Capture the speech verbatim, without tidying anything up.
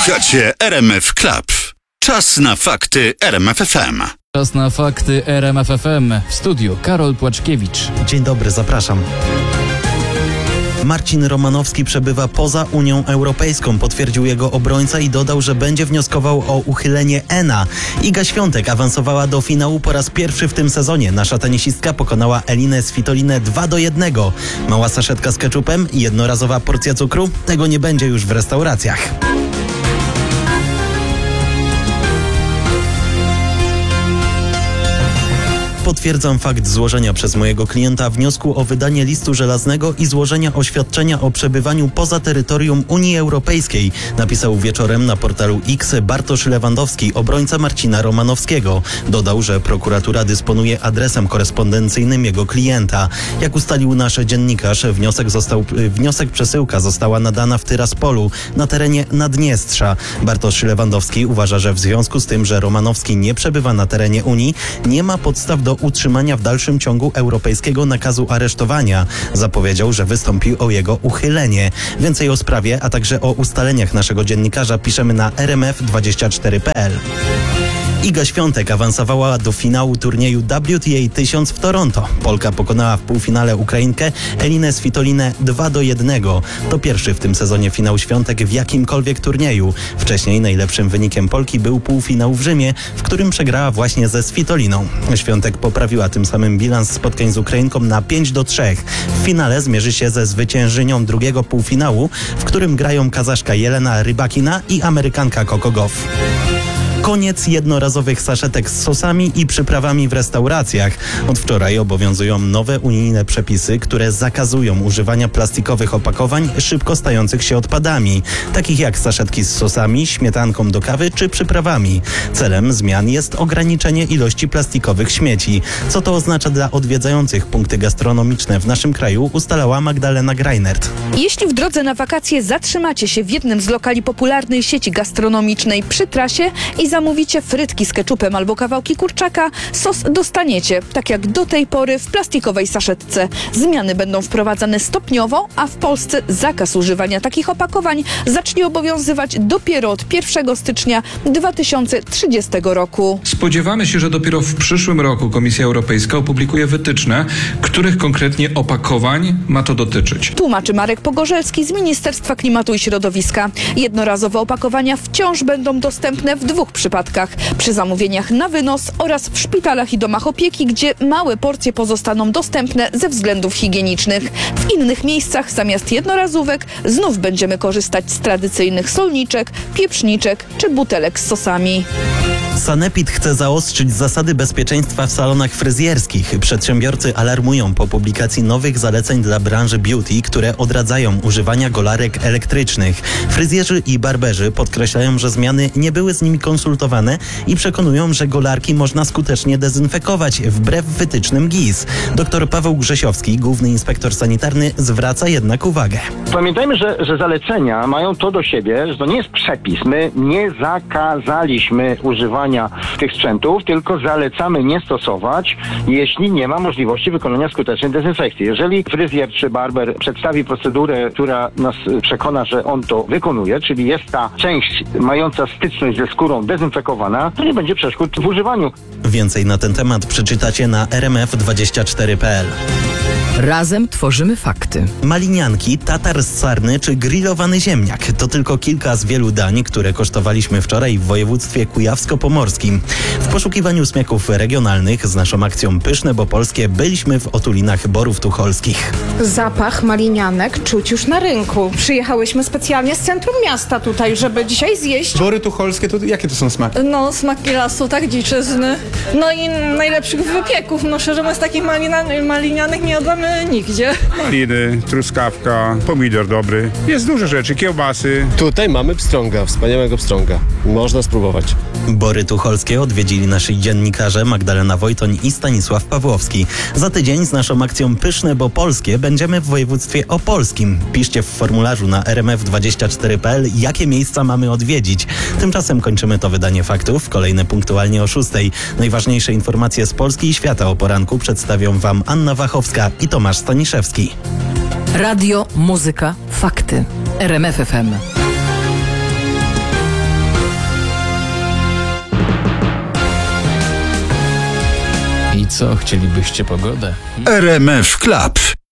Słuchacie R M F Club. Czas na fakty R M F F M. Czas na fakty R M F F M. W studiu Karol Płaczkiewicz. Dzień dobry, zapraszam. Marcin Romanowski przebywa poza Unią Europejską, potwierdził jego obrońca i dodał, że będzie wnioskował o uchylenie E N A. Iga Świątek awansowała do finału po raz pierwszy w tym sezonie. Nasza tenisistka pokonała Elinę Svitolinę dwa do jednego. Mała saszetka z keczupem i jednorazowa porcja cukru? Tego nie będzie już w restauracjach. Potwierdzam fakt złożenia przez mojego klienta wniosku o wydanie listu żelaznego i złożenia oświadczenia o przebywaniu poza terytorium Unii Europejskiej, napisał wieczorem na portalu X Bartosz Lewandowski, obrońca Marcina Romanowskiego. Dodał, że prokuratura dysponuje adresem korespondencyjnym jego klienta. Jak ustalił nasz dziennikarz, wniosek, został, wniosek przesyłka została nadana w Tyraspolu na terenie Naddniestrza. Bartosz Lewandowski uważa, że w związku z tym, że Romanowski nie przebywa na terenie Unii, nie ma podstaw do utrzymania w dalszym ciągu europejskiego nakazu aresztowania. Zapowiedział, że wystąpi o jego uchylenie. Więcej o sprawie, a także o ustaleniach naszego dziennikarza piszemy na r m f dwadzieścia cztery kropka p l. Iga Świątek awansowała do finału turnieju W T A tysiąc w Toronto. Polka pokonała w półfinale Ukrainkę Elinę Svitolinę dwa do jednego. To pierwszy w tym sezonie finał Świątek w jakimkolwiek turnieju. Wcześniej najlepszym wynikiem Polki był półfinał w Rzymie, w którym przegrała właśnie ze Svitoliną. Świątek poprawiła tym samym bilans spotkań z Ukrainką na pięć do trzech. W finale zmierzy się ze zwyciężczynią drugiego półfinału, w którym grają Kazaszka Jelena Rybakina i Amerykanka Coco Gauff. Koniec jednorazowych saszetek z sosami i przyprawami w restauracjach. Od wczoraj obowiązują nowe unijne przepisy, które zakazują używania plastikowych opakowań szybko stających się odpadami, takich jak saszetki z sosami, śmietanką do kawy czy przyprawami. Celem zmian jest ograniczenie ilości plastikowych śmieci. Co to oznacza dla odwiedzających punkty gastronomiczne w naszym kraju, ustalała Magdalena Greinert. Jeśli w drodze na wakacje zatrzymacie się w jednym z lokali popularnej sieci gastronomicznej przy trasie i zamówicie frytki z keczupem albo kawałki kurczaka, sos dostaniecie, tak jak do tej pory, w plastikowej saszetce. Zmiany będą wprowadzane stopniowo, a w Polsce zakaz używania takich opakowań zacznie obowiązywać dopiero od pierwszego stycznia dwa tysiące trzydziestego roku. Spodziewamy się, że dopiero w przyszłym roku Komisja Europejska opublikuje wytyczne, których konkretnie opakowań ma to dotyczyć. Tłumaczy Marek Pogorzelski z Ministerstwa Klimatu i Środowiska. Jednorazowe opakowania wciąż będą dostępne w dwóch przypadkach: przy zamówieniach na wynos oraz w szpitalach i domach opieki, gdzie małe porcje pozostaną dostępne ze względów higienicznych. W innych miejscach zamiast jednorazówek znów będziemy korzystać z tradycyjnych solniczek, pieprzniczek czy butelek z sosami. Sanepid chce zaostrzyć zasady bezpieczeństwa w salonach fryzjerskich. Przedsiębiorcy alarmują po publikacji nowych zaleceń dla branży beauty, które odradzają używania golarek elektrycznych. Fryzjerzy i barberzy podkreślają, że zmiany nie były z nimi konsultowane i przekonują, że golarki można skutecznie dezynfekować wbrew wytycznym G I S. Doktor Paweł Grzesiowski, główny inspektor sanitarny, zwraca jednak uwagę. Pamiętajmy, że, że zalecenia mają to do siebie, że to nie jest przepis. My nie zakazaliśmy używania tych sprzętów, tylko zalecamy nie stosować, jeśli nie ma możliwości wykonania skutecznej dezynfekcji. Jeżeli fryzjer czy barber przedstawi procedurę, która nas przekona, że on to wykonuje, czyli jest ta część mająca styczność ze skórą dezynfekowana, to nie będzie przeszkód w używaniu. Więcej na ten temat przeczytacie na r m f dwadzieścia cztery kropka p l. Razem tworzymy fakty. Malinianki, tatar z sarny czy grillowany ziemniak to tylko kilka z wielu dań, które kosztowaliśmy wczoraj w województwie kujawsko-pomorskim. W poszukiwaniu smaków regionalnych z naszą akcją Pyszne, bo polskie byliśmy w otulinach Borów Tucholskich. Zapach malinianek czuć już na rynku. Przyjechałyśmy specjalnie z centrum miasta tutaj, żeby dzisiaj zjeść. Bory tucholskie, to jakie to są smaki? No, smaki lasu, tak, dziczyzny. No i najlepszych wypieków. No szczerze mówiąc, takich malina, malinianych nie oddamy nigdzie. Maliny, truskawka, pomidor dobry. Jest dużo rzeczy, kiełbasy. Tutaj mamy pstrąga, wspaniałego pstrąga. Można spróbować. Bory Tucholskie odwiedzili nasi dziennikarze Magdalena Wojtoń i Stanisław Pawłowski. Za tydzień z naszą akcją Pyszne, bo polskie będziemy w województwie opolskim. Piszcie w formularzu na r m f dwadzieścia cztery kropka p l, jakie miejsca mamy odwiedzić. Tymczasem kończymy to wydanie faktów. Kolejne punktualnie o szóstej. Najważniejsze informacje z Polski i świata o poranku przedstawią wam Anna Wachowska i Tomasz Staniszewski. Radio, muzyka, fakty. R M F F M. co, chcielibyście pogodę? R M F Club.